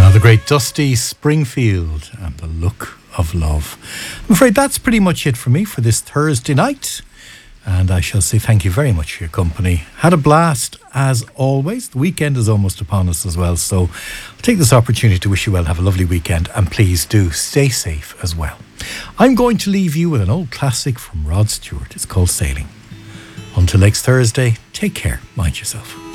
The great Dusty Springfield and The Look of Love. I'm afraid that's pretty much it for me for this Thursday night. And I shall say thank you very much for your company. Had a blast as always. The weekend is almost upon us as well. So I'll take this opportunity to wish you well. Have a lovely weekend. And please do stay safe as well. I'm going to leave you with an old classic from Rod Stewart. It's called Sailing. Until next Thursday, take care. Mind yourself.